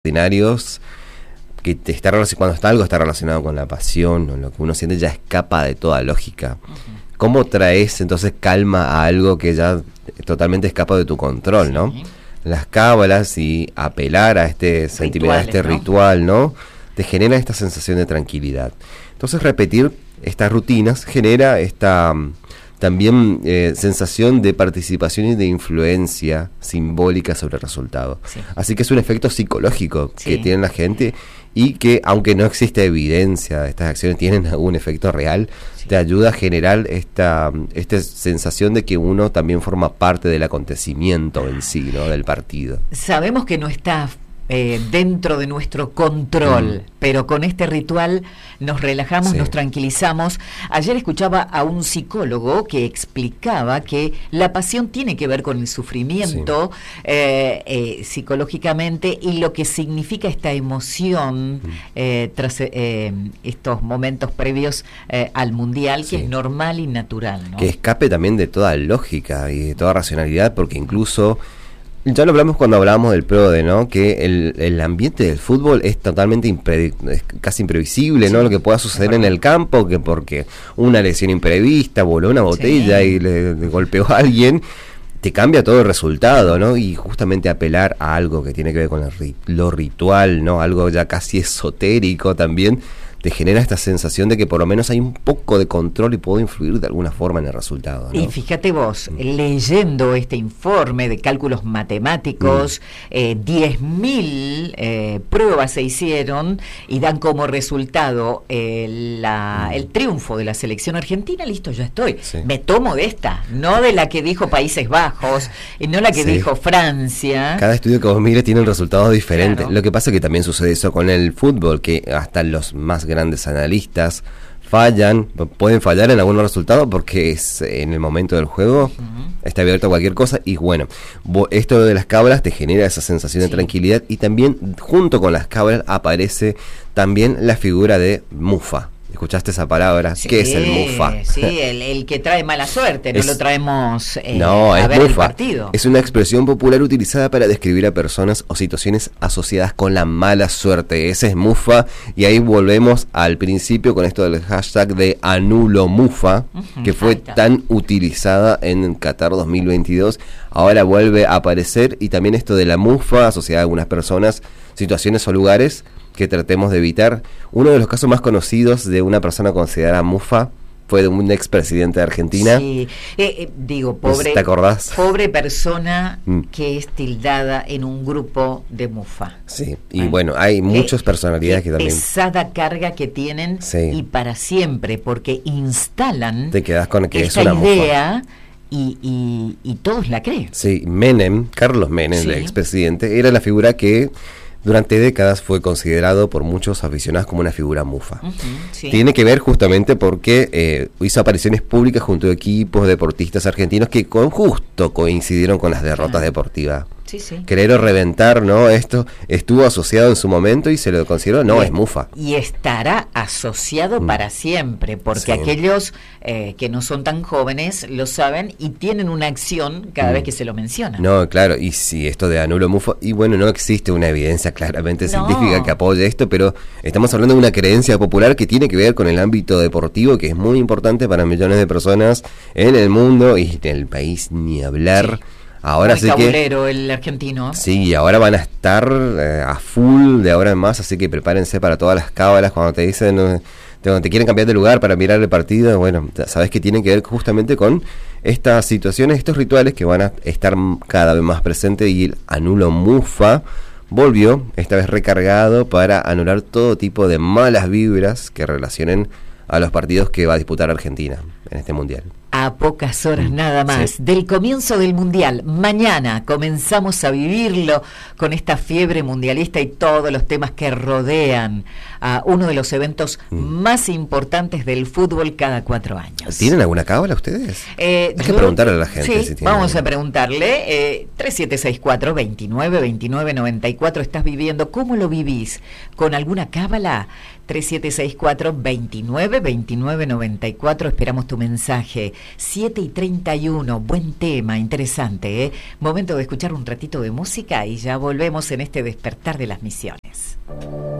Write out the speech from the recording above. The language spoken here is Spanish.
extraordinarios que cuando algo está relacionado con la pasión o lo que uno siente ya escapa de toda lógica. ¿Cómo traes entonces calma a algo que ya totalmente escapa de tu control, ¿no? Las cábalas y apelar a este sentimiento, a este ritual, ¿no? Te genera esta sensación de tranquilidad. Entonces repetir estas rutinas genera esta también sensación de participación y de influencia simbólica sobre el resultado. Así que es un efecto psicológico que tiene la gente y que, aunque no existe evidencia de estas acciones, tienen algún efecto real, te ayuda a generar esta sensación de que uno también forma parte del acontecimiento en sí, ¿no? Del partido. Sabemos que no está dentro de nuestro control, pero con este ritual nos relajamos, nos tranquilizamos. Ayer escuchaba a un psicólogo que explicaba que la pasión tiene que ver con el sufrimiento psicológicamente, y lo que significa esta emoción tras estos momentos previos al Mundial, que es normal y natural, ¿no? Que escape también de toda lógica y de toda racionalidad, porque incluso ya lo hablamos cuando hablábamos del PRODE, ¿no? Que el ambiente del fútbol es totalmente es casi imprevisible, ¿no? Lo que pueda suceder en el campo, que porque una lesión imprevista, voló una botella y le golpeó a alguien, te cambia todo el resultado, ¿no? Y justamente apelar a algo que tiene que ver con lo ritual, ¿no? Algo ya casi esotérico también, te genera esta sensación de que por lo menos hay un poco de control y puedo influir de alguna forma en el resultado, ¿no? Y fíjate vos, leyendo este informe de cálculos matemáticos, 10.000 pruebas se hicieron y dan como resultado el triunfo de la selección argentina. Listo, ya estoy. Me tomo de esta, no de la que dijo Países Bajos, no la que dijo Francia. Cada estudio que vos mires tiene un resultado diferente. Lo que pasa es que también sucede eso con el fútbol, que hasta los más grandes analistas pueden fallar en algunos resultados porque es en el momento del juego, está abierto a cualquier cosa. Y bueno, esto de las cábalas te genera esa sensación de tranquilidad, y también junto con las cábalas aparece también la figura de Mufa. ¿Escuchaste esa palabra? ¿Qué es el Mufa? Sí, el que trae mala suerte, no lo traemos a ver Mufa. El partido. Es una expresión popular utilizada para describir a personas o situaciones asociadas con la mala suerte. Ese es Mufa, y ahí volvemos al principio con esto del hashtag de Anulo Mufa, que fue tan utilizada en Qatar 2022. Ahora vuelve a aparecer, y también esto de la Mufa asociada a algunas personas, situaciones o lugares que tratemos de evitar. Uno de los casos más conocidos de una persona considerada Mufa fue de un expresidente de Argentina. Sí, pobre, ¿te acordás? Pobre persona que es tildada en un grupo de Mufa. Sí, y bueno, hay muchas personalidades que también... pesada carga que tienen, y para siempre, porque instalan... Te quedás con que esta es una idea Mufa. Y todos la creen. Sí, Carlos Menem, el expresidente, era la figura que durante décadas fue considerado por muchos aficionados como una figura Mufa. Tiene que ver justamente porque hizo apariciones públicas junto a equipos deportistas argentinos que con justo coincidieron con las derrotas deportivas. Querer o reventar, ¿no? Esto estuvo asociado en su momento y se lo consideró, es Mufa. Y estará asociado para siempre, porque aquellos que no son tan jóvenes lo saben y tienen una acción cada vez que se lo menciona. No, claro, y si esto de Anulo Mufa, y bueno, no existe una evidencia claramente científica que apoye esto, pero estamos hablando de una creencia popular que tiene que ver con el ámbito deportivo, que es muy importante para millones de personas en el mundo y en el país ni hablar. Ahora sí que el argentino. Sí, ahora van a estar a full de ahora en más, así que prepárense para todas las cábalas cuando te dicen te quieren cambiar de lugar para mirar el partido. Bueno, sabes que tienen que ver justamente con estas situaciones, estos rituales que van a estar cada vez más presentes, y el Anulo Mufa volvió, esta vez recargado, para anular todo tipo de malas vibras que relacionen a los partidos que va a disputar Argentina en este Mundial. A pocas horas nada más del comienzo del Mundial. Mañana comenzamos a vivirlo con esta fiebre mundialista y todos los temas que rodean a uno de los eventos más importantes del fútbol cada 4 años. ¿Tienen alguna cábala ustedes? Hay que preguntarle a la gente. Sí, vamos a preguntarle. 3764-292994. ¿Estás viviendo? ¿Cómo lo vivís? ¿Con alguna cábala? 3764-292994. Esperamos tu mensaje. 7:31. Buen tema, interesante, ¿eh? Momento de escuchar un ratito de música y ya volvemos en este despertar de las misiones.